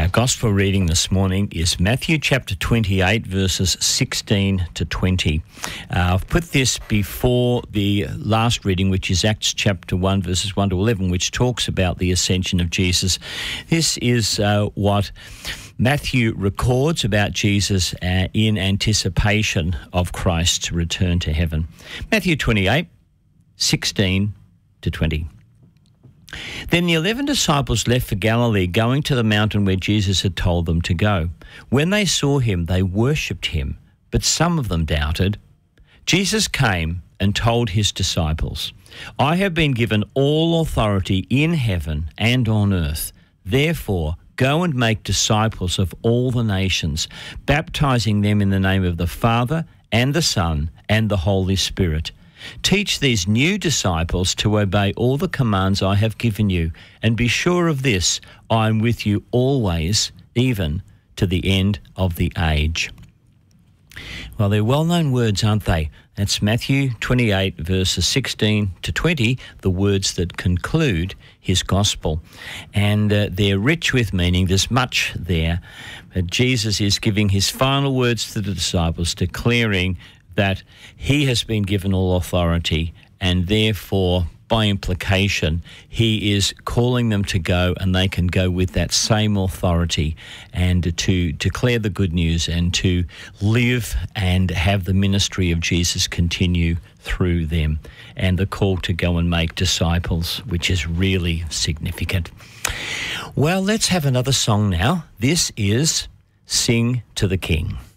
Our Gospel reading this morning is Matthew chapter 28, verses 16 to 20. I've put this before the last reading, which is Acts chapter 1, verses 1 to 11, which talks about the ascension of Jesus. This is what Matthew records about Jesus in anticipation of Christ's return to heaven. Matthew 28, 16 to 20. Then the 11 disciples left for Galilee, going to the mountain where Jesus had told them to go. When they saw him, they worshipped him, but some of them doubted. Jesus came and told his disciples, "I have been given all authority in heaven and on earth. Therefore, go and make disciples of all the nations, baptizing them in the name of the Father and the Son and the Holy Spirit. Teach these new disciples to obey all the commands I have given you, and be sure of this, I am with you always, even to the end of the age." Well, they're well-known words, aren't they? That's Matthew 28, verses 16 to 20, the words that conclude his gospel. And they're rich with meaning. There's much there. But Jesus is giving his final words to the disciples, declaring that he has been given all authority, and therefore, by implication, he is calling them to go, and they can go with that same authority and to declare the good news and to live and have the ministry of Jesus continue through them, and the call to go and make disciples, which is really significant. Well, let's have another song now. This is Sing to the King.